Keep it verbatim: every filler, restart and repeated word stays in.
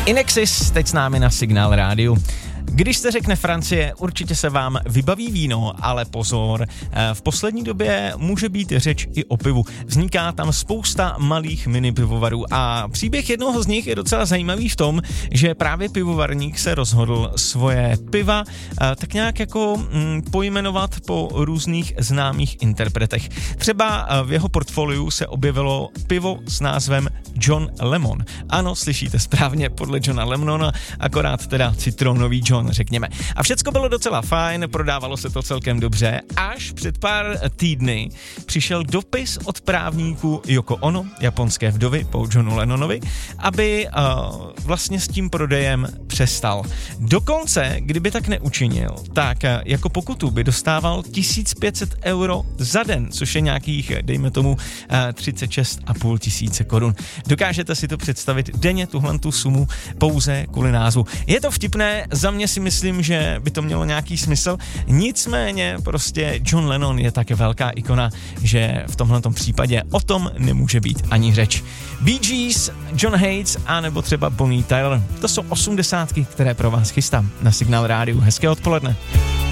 Inexis teď s námi na Signál rádiu. Když se řekne Francie, určitě se vám vybaví víno, ale pozor, v poslední době může být řeč i o pivu. Vzniká tam spousta malých mini pivovarů a příběh jednoho z nich je docela zajímavý v tom, že právě pivovarník se rozhodl svoje piva tak nějak jako mm, pojmenovat po různých známých interpretech. Třeba v jeho portfoliu se objevilo pivo s názvem John Lemon. Ano, slyšíte správně, podle Johna Lemona, akorát teda citronový John, řekněme. A všecko bylo docela fajn, prodávalo se to celkem dobře, až před pár týdny přišel dopis od právníků Yoko Ono, japonské vdovy po Johnu Lennonovi, aby uh, vlastně s tím prodejem přestal. Dokonce, kdyby tak neučinil, tak uh, jako pokutu by dostával tisíc pět set euro za den, což je nějakých, dejme tomu, uh, třicet šest a půl tisíce korun. Dokážete si to představit denně, tuhle tu sumu pouze kvůli názvu. Je to vtipné, za mě si myslím, že by to mělo nějaký smysl, nicméně prostě John Lennon je tak velká ikona, že v tomhletom případě o tom nemůže být ani řeč. Bee Gees, John Hates a nebo třeba Bonnie Tyler, to jsou osmdesátky, které pro vás chystám na Signál rádiu. Hezké odpoledne.